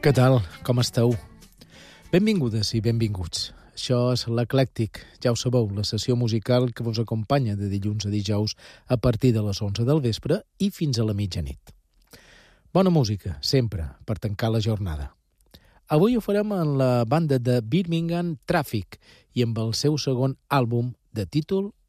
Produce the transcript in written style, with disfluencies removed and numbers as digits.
Què tal? Com esteu? Benvingudes i benvinguts. Això és l'Eclèctic, ja ho sabeu, la sessió musical que vos acompanya de dilluns a dijous a partir de les 11 del vespre i fins a la mitjanit. Bona música, sempre, per tancar la jornada. Avui ho farem amb la banda de Birmingham Traffic i amb el seu segon àlbum de títol